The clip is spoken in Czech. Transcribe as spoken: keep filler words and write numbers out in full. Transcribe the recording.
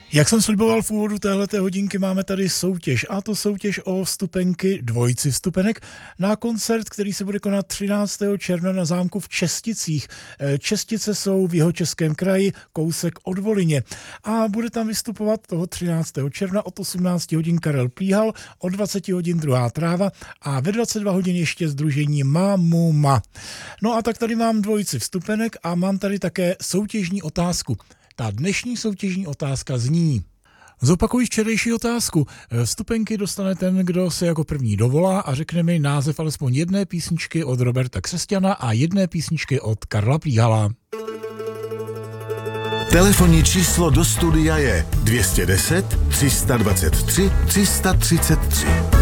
Jak jsem sliboval v úvodu téhleté hodinky, máme tady soutěž, a to soutěž o vstupenky, dvojici vstupenek, na koncert, který se bude konat třináctého června na zámku v Česticích. Čestice jsou v Jihočeském kraji, kousek od Volyně. A bude tam vystupovat toho třináctého června od osmnáct hodin Karel Plíhal, od dvacet hodin Druhá tráva a ve dvacet dva hodin ještě sdružení Mamuma. No a tak tady mám dvojici vstupenek a mám tady také soutěžní otázku. Ta dnešní soutěžní otázka zní: zopakuji včerejší otázku. Vstupenky dostane ten, kdo se jako první dovolá a řekne mi název alespoň jedné písničky od Roberta Křesťana a jedné písničky od Karla Plíhala. Telefonní číslo do studia je dvě stě deset, tři sta dvacet tři, tři sta třicet tři.